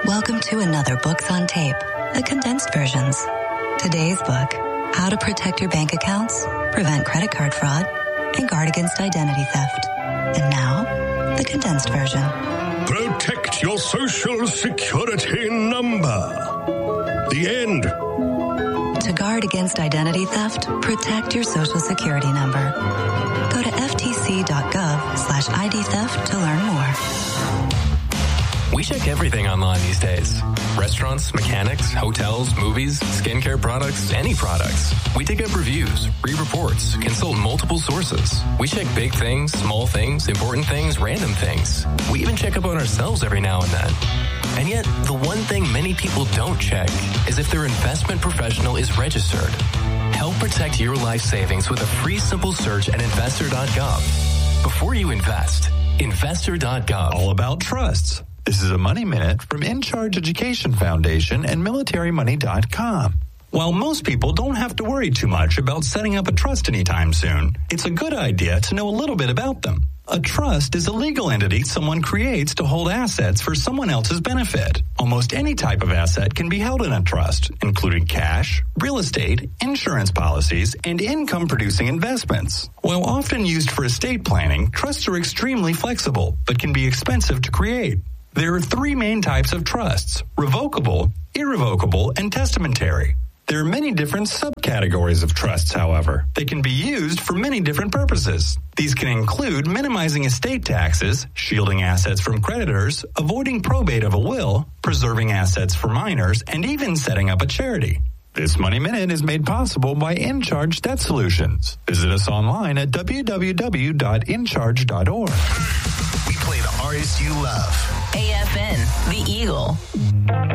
Welcome to another Books on Tape, the condensed versions. Today's book, How to Protect Your Bank Accounts, Prevent Credit Card Fraud, and Guard Against Identity Theft. And now, the condensed version. Protect your social security number. The end. To guard against identity theft, protect your social security number. Go to ftc.gov/ID theft to learn more. We check everything online these days. Restaurants, mechanics, hotels, movies, skincare products, any products. We dig up reviews, read reports, consult multiple sources. We check big things, small things, important things, random things. We even check up on ourselves every now and then. And yet, the one thing many people don't check is if their investment professional is registered. Help protect your life savings with a free simple search at investor.gov. Before you invest, investor.gov. All about trusts. This is a Money Minute from In Charge Education Foundation and MilitaryMoney.com. While most people don't have to worry too much about setting up a trust anytime soon, it's a good idea to know a little bit about them. A trust is a legal entity someone creates to hold assets for someone else's benefit. Almost any type of asset can be held in a trust, including cash, real estate, insurance policies, and income-producing investments. While often used for estate planning, trusts are extremely flexible, but can be expensive to create. There are three main types of trusts: revocable, irrevocable, and testamentary. There are many different subcategories of trusts, however. They can be used for many different purposes. These can include minimizing estate taxes, shielding assets from creditors, avoiding probate of a will, preserving assets for minors, and even setting up a charity. This Money Minute is made possible by InCharge Debt Solutions. Visit us online at www.incharge.org. We play the artists you love. AFN, The Eagle.